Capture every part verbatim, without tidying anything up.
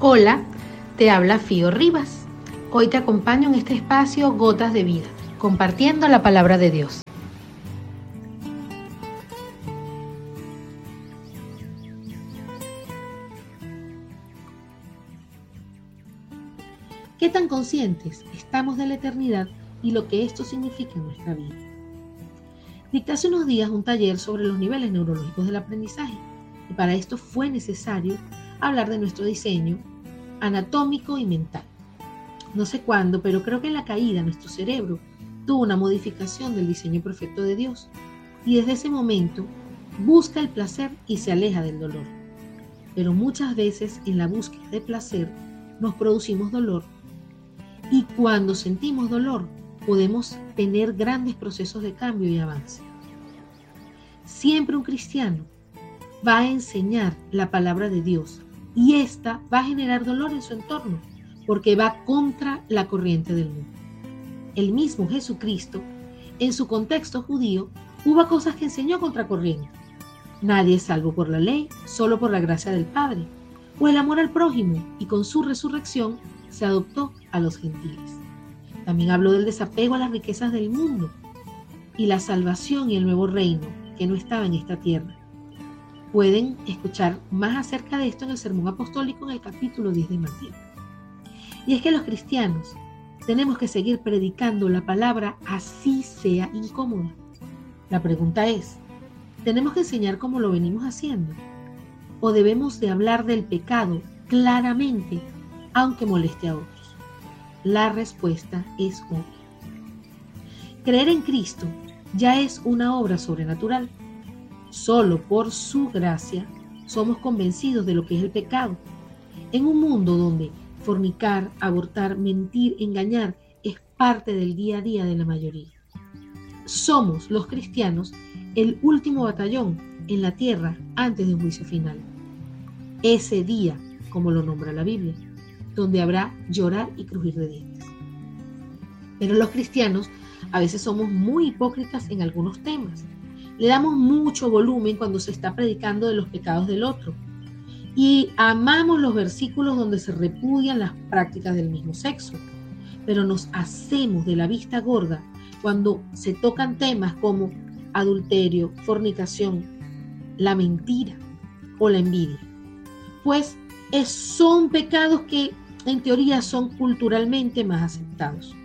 Hola, te habla Fío Rivas. Hoy te acompaño en este espacio Gotas de Vida, compartiendo la palabra de Dios. ¿Qué tan conscientes estamos de la eternidad y lo que esto significa en nuestra vida? Dicté hace unos días un taller sobre los niveles neurológicos del aprendizaje y para esto fue necesario hablar de nuestro diseño anatómico y mental. No sé cuándo, pero creo que en la caída nuestro cerebro tuvo una modificación del diseño perfecto de Dios y desde ese momento busca el placer y se aleja del dolor. Pero muchas veces en la búsqueda de placer nos producimos dolor y cuando sentimos dolor podemos tener grandes procesos de cambio y avance. Siempre un cristiano va a enseñar la palabra de Dios y esta va a generar dolor en su entorno porque va contra la corriente del mundo. El mismo Jesucristo, en su contexto judío, hubo cosas que enseñó contra corriente. Nadie es salvo por la ley, solo por la gracia del Padre, o el amor al prójimo, y con su resurrección se adoptó a los gentiles. También habló del desapego a las riquezas del mundo y la salvación y el nuevo reino que no estaba en esta tierra. Pueden escuchar más acerca de esto en el Sermón Apostólico en el capítulo diez de Mateo. Y es que los cristianos tenemos que seguir predicando la palabra así sea incómoda. La pregunta es, ¿tenemos que enseñar como lo venimos haciendo? ¿O debemos de hablar del pecado claramente, aunque moleste a otros? La respuesta es obvia. Creer en Cristo ya es una obra sobrenatural. Solo por su gracia somos convencidos de lo que es el pecado. En un mundo donde fornicar, abortar, mentir, engañar es parte del día a día de la mayoría. Somos los cristianos el último batallón en la tierra antes de un juicio final. Ese día, como lo nombra la Biblia, donde habrá llorar y crujir de dientes. Pero los cristianos a veces somos muy hipócritas en algunos temas. Le damos mucho volumen cuando se está predicando de los pecados del otro. Y amamos los versículos donde se repudian las prácticas del mismo sexo. Pero nos hacemos de la vista gorda cuando se tocan temas como adulterio, fornicación, la mentira o la envidia. Pues es, son pecados que en teoría son culturalmente más aceptados.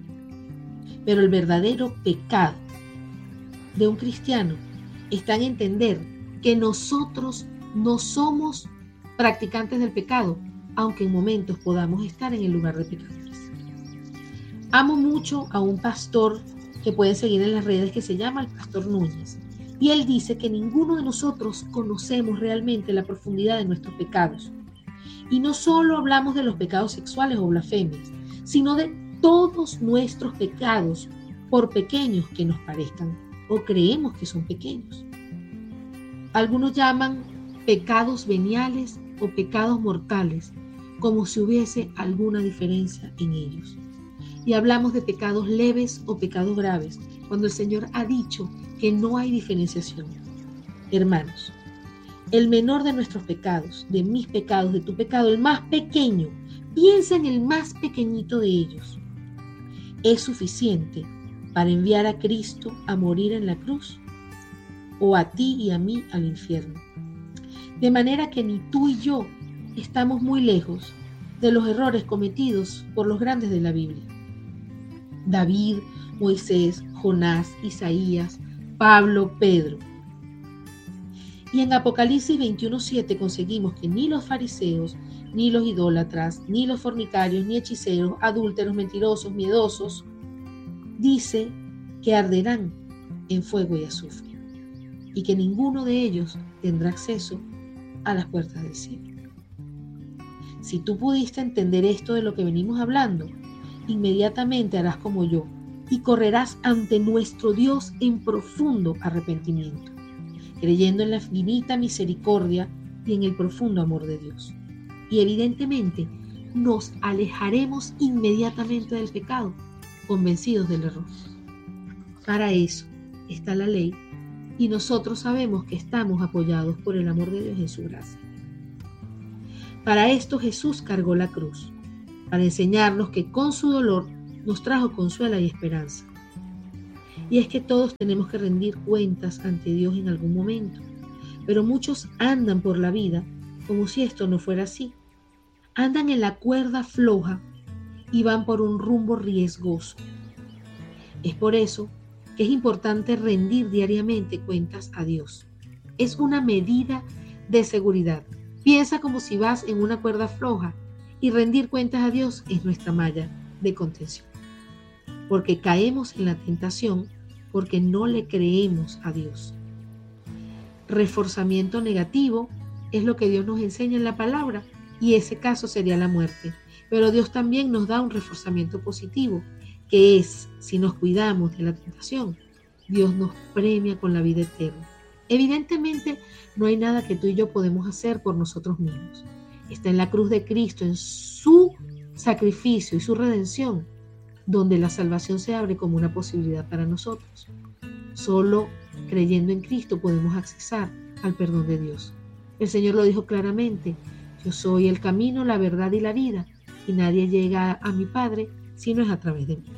Pero el verdadero pecado de un cristiano está en entender que nosotros no somos practicantes del pecado, aunque en momentos podamos estar en el lugar de pecadores. Amo mucho a un pastor que pueden seguir en las redes que se llama el Pastor Núñez, y él dice que ninguno de nosotros conocemos realmente la profundidad de nuestros pecados. Y no solo hablamos de los pecados sexuales o blasfemias, sino de todos nuestros pecados, por pequeños que nos parezcan o creemos que son pequeños. Algunos llaman pecados veniales o pecados mortales, como si hubiese alguna diferencia en ellos. Y hablamos de pecados leves o pecados graves, cuando el Señor ha dicho que no hay diferenciación. Hermanos, el menor de nuestros pecados, de mis pecados, de tu pecado, el más pequeño, piensa en el más pequeñito de ellos. ¿Es suficiente para enviar a Cristo a morir en la cruz? ¿O a ti y a mí al infierno? De manera que ni tú y yo estamos muy lejos de los errores cometidos por los grandes de la Biblia. David, Moisés, Jonás, Isaías, Pablo, Pedro. Y en Apocalipsis veintiuno siete conseguimos que ni los fariseos, ni los idólatras, ni los fornicarios, ni hechiceros, adúlteros, mentirosos, miedosos, dice que arderán en fuego y azufre, y que ninguno de ellos tendrá acceso a las puertas del cielo. Si tú pudiste entender esto de lo que venimos hablando, inmediatamente harás como yo y correrás ante nuestro Dios en profundo arrepentimiento, creyendo en la infinita misericordia y en el profundo amor de Dios. Y evidentemente nos alejaremos inmediatamente del pecado, convencidos del error. Para eso está la ley y nosotros sabemos que estamos apoyados por el amor de Dios en su gracia. Para esto Jesús cargó la cruz, para enseñarnos que con su dolor nos trajo consuelo y esperanza. Y es que todos tenemos que rendir cuentas ante Dios en algún momento, pero muchos andan por la vida como si esto no fuera así. Andan en la cuerda floja y van por un rumbo riesgoso. Es por eso que es importante rendir diariamente cuentas a Dios. Es una medida de seguridad. Piensa como si vas en una cuerda floja y rendir cuentas a Dios es nuestra malla de contención. Porque caemos en la tentación porque no le creemos a Dios. Reforzamiento negativo es lo que Dios nos enseña en la palabra y ese caso sería la muerte. Pero Dios también nos da un reforzamiento positivo, que es, si nos cuidamos de la tentación, Dios nos premia con la vida eterna. Evidentemente, no hay nada que tú y yo podemos hacer por nosotros mismos. Está en la cruz de Cristo, en su sacrificio y su redención, donde la salvación se abre como una posibilidad para nosotros. Solo creyendo en Cristo podemos accesar al perdón de Dios. El Señor lo dijo claramente: yo soy el camino, la verdad y la vida, y nadie llega a mi Padre si no es a través de mí.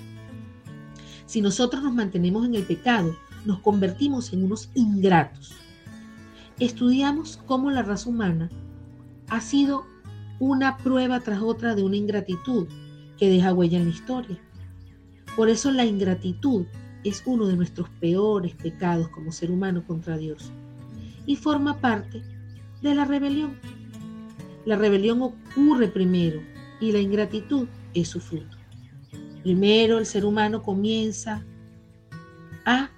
Si nosotros nos mantenemos en el pecado, nos convertimos en unos ingratos. Estudiamos cómo la raza humana ha sido una prueba tras otra de una ingratitud que deja huella en la historia. Por eso la ingratitud es uno de nuestros peores pecados como ser humano contra Dios y forma parte de la rebelión. La rebelión ocurre primero y la ingratitud es su fruto. Primero el ser humano comienza a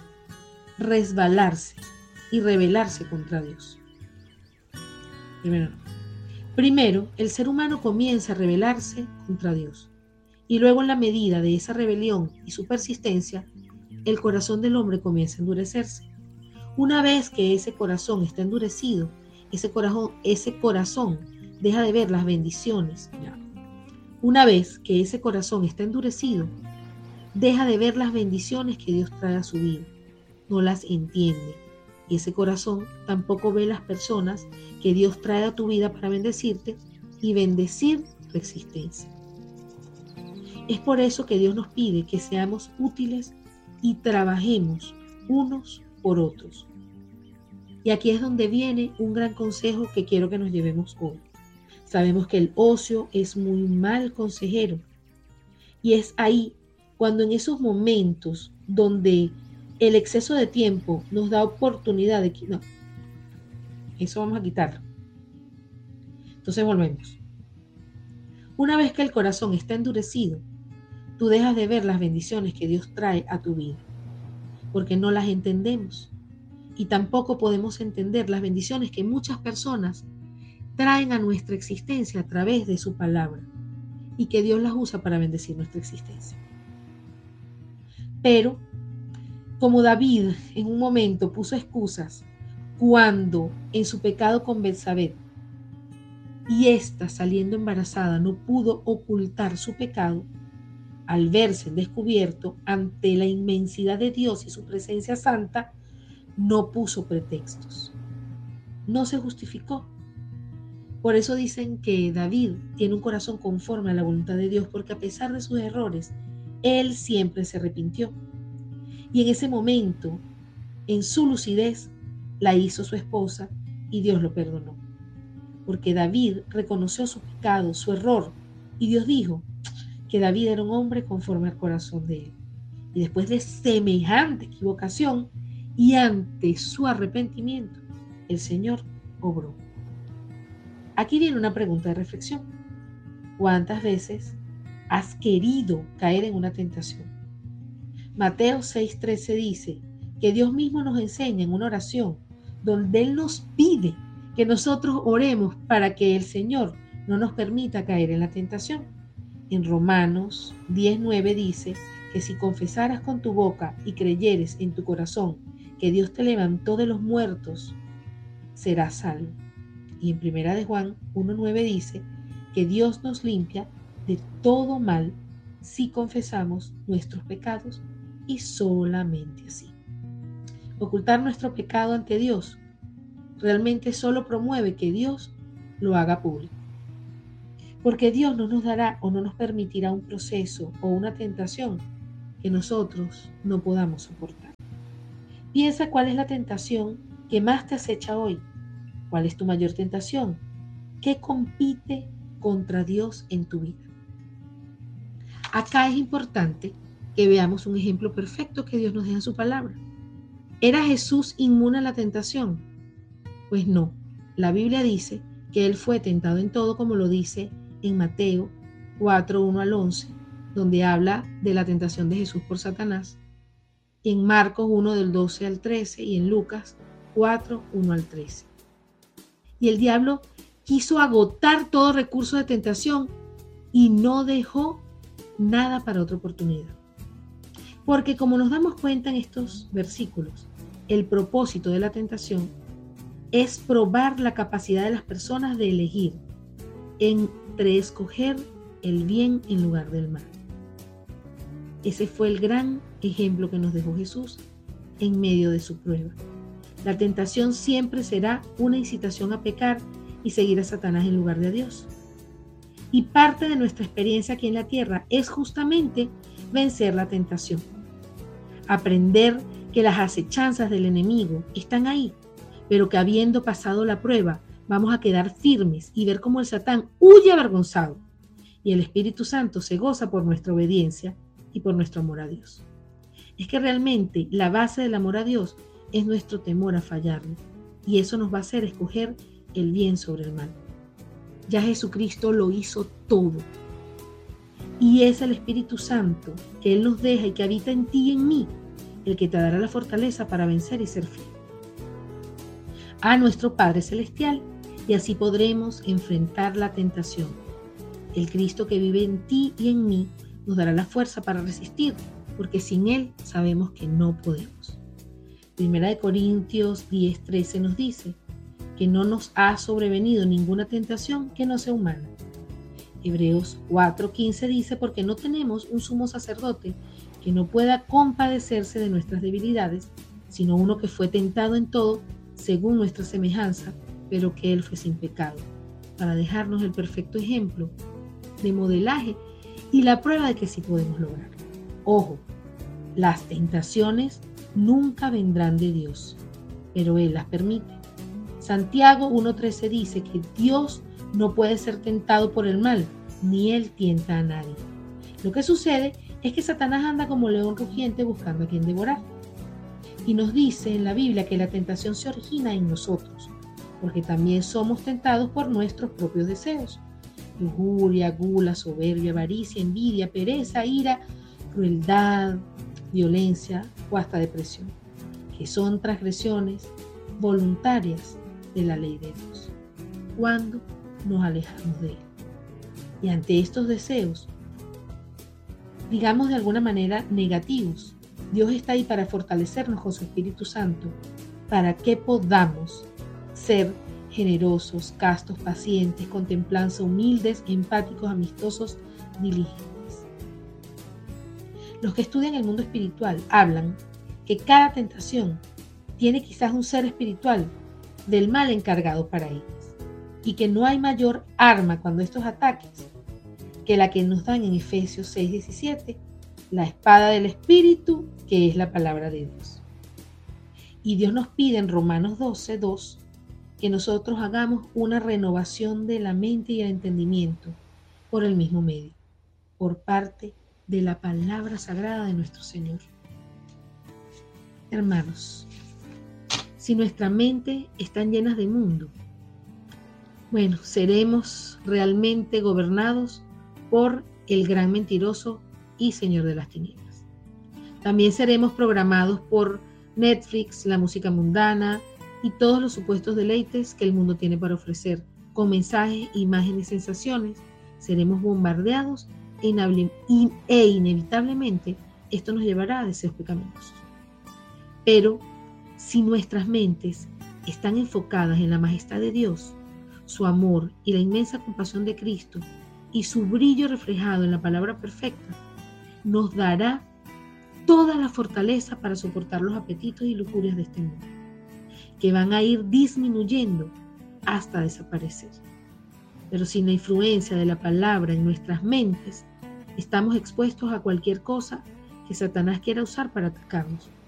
resbalarse y rebelarse contra Dios. Primero, primero el ser humano comienza a rebelarse contra Dios y luego en la medida de esa rebelión y su persistencia, el corazón del hombre comienza a endurecerse. Una vez que ese corazón está endurecido, ese corazón, ese corazón deja de ver las bendiciones. Una vez que ese corazón está endurecido, deja de ver las bendiciones que Dios trae a su vida. No las entiende. Y ese corazón tampoco ve las personas que Dios trae a tu vida para bendecirte y bendecir tu existencia. Es por eso que Dios nos pide que seamos útiles y trabajemos unos por otros. Y aquí es donde viene un gran consejo que quiero que nos llevemos hoy. Sabemos que el ocio es muy mal consejero. Y es ahí cuando en esos momentos donde el exceso de tiempo nos da oportunidad de que no, eso vamos a quitarlo. Entonces volvemos. Una vez que el corazón está endurecido, tú dejas de ver las bendiciones que Dios trae a tu vida, porque no las entendemos. Y tampoco podemos entender las bendiciones que muchas personas traen a nuestra existencia a través de su palabra y que Dios las usa para bendecir nuestra existencia. Pero, como David en un momento puso excusas cuando en su pecado con Betsabé y ésta saliendo embarazada no pudo ocultar su pecado, al verse descubierto ante la inmensidad de Dios y su presencia santa, no puso pretextos, no se justificó. Por eso dicen que David tiene un corazón conforme a la voluntad de Dios, porque a pesar de sus errores, él siempre se arrepintió. Y en ese momento, en su lucidez, la hizo su esposa y Dios lo perdonó. Porque David reconoció su pecado, su error, y Dios dijo que David era un hombre conforme al corazón de él. Y después de semejante equivocación y ante su arrepentimiento, el Señor obró. Aquí viene una pregunta de reflexión. ¿Cuántas veces has querido caer en una tentación? Mateo seis trece dice que Dios mismo nos enseña en una oración donde Él nos pide que nosotros oremos para que el Señor no nos permita caer en la tentación. En Romanos diez nueve dice que si confesaras con tu boca y creyeres en tu corazón que Dios te levantó de los muertos, serás salvo. Y en Primera de Juan uno nueve dice que Dios nos limpia de todo mal si confesamos nuestros pecados y solamente así. Ocultar nuestro pecado ante Dios realmente solo promueve que Dios lo haga público. Porque Dios no nos dará o no nos permitirá un proceso o una tentación que nosotros no podamos soportar. Piensa cuál es la tentación que más te acecha hoy. ¿Cuál es tu mayor tentación? ¿Qué compite contra Dios en tu vida? Acá es importante que veamos un ejemplo perfecto que Dios nos deja en su palabra. ¿Era Jesús inmune a la tentación? Pues no. La Biblia dice que Él fue tentado en todo, como lo dice en Mateo cuatro, uno al once, donde habla de la tentación de Jesús por Satanás, en Marcos uno del doce al trece y en Lucas cuatro, uno al trece. Y el diablo quiso agotar todo recurso de tentación y no dejó nada para otra oportunidad. Porque como nos damos cuenta en estos versículos, el propósito de la tentación es probar la capacidad de las personas de elegir entre escoger el bien en lugar del mal. Ese fue el gran ejemplo que nos dejó Jesús en medio de su prueba. La tentación siempre será una incitación a pecar y seguir a Satanás en lugar de a Dios. Y parte de nuestra experiencia aquí en la tierra es justamente vencer la tentación. Aprender que las acechanzas del enemigo están ahí, pero que habiendo pasado la prueba, vamos a quedar firmes y ver cómo el Satán huye avergonzado y el Espíritu Santo se goza por nuestra obediencia y por nuestro amor a Dios. Es que realmente la base del amor a Dios es nuestro temor a fallarle, y eso nos va a hacer escoger el bien sobre el mal. Ya Jesucristo lo hizo todo, y es el Espíritu Santo que Él nos deja y que habita en ti y en mí, el que te dará la fortaleza para vencer y ser fiel a nuestro Padre Celestial, y así podremos enfrentar la tentación. El Cristo que vive en ti y en mí nos dará la fuerza para resistir, porque sin Él sabemos que no podemos. Primera de Corintios diez, trece nos dice que no nos ha sobrevenido ninguna tentación que no sea humana. Hebreos cuatro, quince dice, porque no tenemos un sumo sacerdote que no pueda compadecerse de nuestras debilidades, sino uno que fue tentado en todo según nuestra semejanza, pero que Él fue sin pecado, para dejarnos el perfecto ejemplo de modelaje y la prueba de que sí podemos lograr. Ojo, las tentaciones nunca vendrán de Dios, pero Él las permite. Santiago uno trece dice que Dios no puede ser tentado por el mal, ni Él tienta a nadie. Lo que sucede es que Satanás anda como león rugiente buscando a quien devorar. Y nos dice en la Biblia que la tentación se origina en nosotros, porque también somos tentados por nuestros propios deseos. Lujuria, gula, soberbia, avaricia, envidia, pereza, ira, crueldad, violencia o hasta depresión, que son transgresiones voluntarias de la ley de Dios, cuando nos alejamos de Él. Y ante estos deseos, digamos de alguna manera negativos, Dios está ahí para fortalecernos con su Espíritu Santo, para que podamos ser generosos, castos, pacientes, con templanza, humildes, empáticos, amistosos, diligentes. Los que estudian el mundo espiritual hablan que cada tentación tiene quizás un ser espiritual del mal encargado para ellos, y que no hay mayor arma cuando estos ataques que la que nos dan en Efesios seis, diecisiete, la espada del Espíritu, que es la palabra de Dios. Y Dios nos pide en Romanos doce, dos, que nosotros hagamos una renovación de la mente y el entendimiento por el mismo medio, por parte de la palabra sagrada de nuestro Señor. Hermanos, si nuestra mente está llena de mundo, bueno, seremos realmente gobernados por el gran mentiroso y Señor de las tinieblas. También seremos programados por Netflix, la música mundana y todos los supuestos deleites que el mundo tiene para ofrecer, con mensajes, imágenes, sensaciones. Seremos bombardeados e, e inevitablemente esto nos llevará a deseos pecaminosos. Pero si nuestras mentes están enfocadas en la majestad de Dios, su amor y la inmensa compasión de Cristo y su brillo reflejado en la palabra perfecta, nos dará toda la fortaleza para soportar los apetitos y lujurias de este mundo, que van a ir disminuyendo hasta desaparecer. pero sin la influencia de la palabra en nuestras mentes, estamos expuestos a cualquier cosa que Satanás quiera usar para atacarnos.